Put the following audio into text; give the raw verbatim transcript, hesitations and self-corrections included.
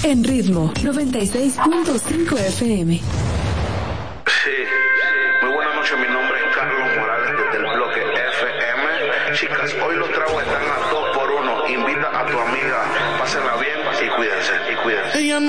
En Ritmo noventa y seis punto cinco F M. Sí, muy buenas noches, mi nombre es Carlos Morales desde el bloque F M. Chicas, hoy los tragos están a dos por uno. Invita a tu amiga, pásenla bien y cuídense, y cuídense.